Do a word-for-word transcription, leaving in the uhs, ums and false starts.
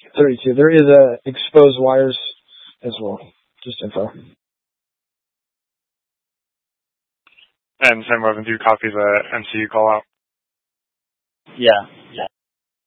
thirty-two. There is uh, exposed wires as well. Just info. And Sam Eleven two copies a M C U call out. Yeah.